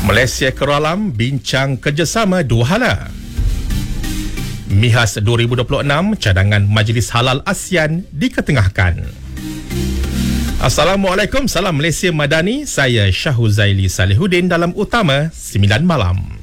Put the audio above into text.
Malaysia Keralam bincang kerjasama dua hala. MIHAS 2026 cadangan Majlis Halal ASEAN diketengahkan. Assalamualaikum, salam Malaysia Madani. Saya Syahuzaili Salihuddin dalam Utama 9 Malam.